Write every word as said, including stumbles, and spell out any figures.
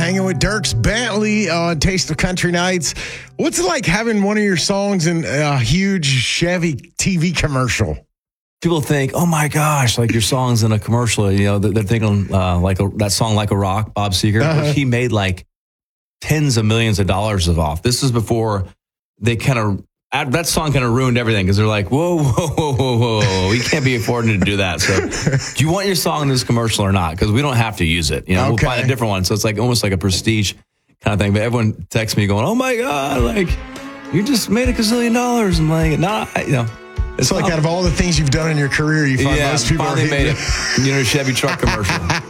hanging with Dierks Bentley on Taste of Country Nights. What's it like having one of your songs in a huge Chevy T V commercial? People think, oh my gosh, like your song's in a commercial. You know, they're thinking uh, like a, that song, Like a Rock, Bob Seger. Uh-huh. He made like tens of millions of dollars of off. This is before they kind of, that song kind of ruined everything because they're like, whoa, whoa, whoa, whoa, whoa. We can't be affording to do that. So do you want your song in this commercial or not? Because we don't have to use it. You know, Okay. we'll find a different one. So it's like almost like a prestige kind of thing. But everyone texts me going, oh my God, like you just made a gazillion dollars. I'm like, nah, I, you know. It's like out of all the things you've done in your career, you find yeah, most people are finally hitting made it. You know, Chevy truck commercial.